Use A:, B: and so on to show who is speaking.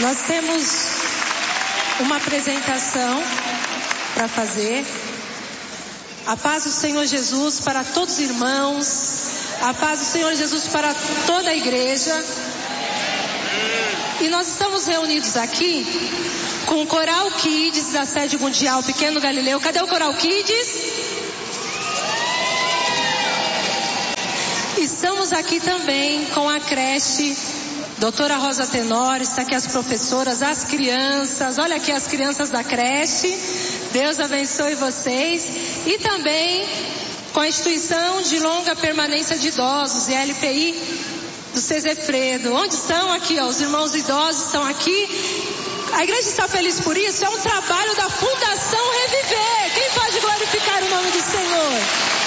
A: Nós temos uma apresentação para fazer. A paz do Senhor Jesus para todos os irmãos. A paz do Senhor Jesus para toda a igreja. E nós estamos reunidos aqui com o Coral Kids da Sede Mundial Pequeno Galileu. Cadê o Coral Kids? Estamos aqui também com a creche Doutora Rosa Tenório, está aqui as professoras, as crianças, olha aqui as crianças da creche, Deus abençoe vocês. E também com a instituição de longa permanência de idosos, e a LPI do Cesefredo. Onde estão? Aqui, ó, os irmãos idosos estão aqui. A igreja está feliz por isso? É um trabalho da Fundação Reviver. Quem pode glorificar o nome do Senhor?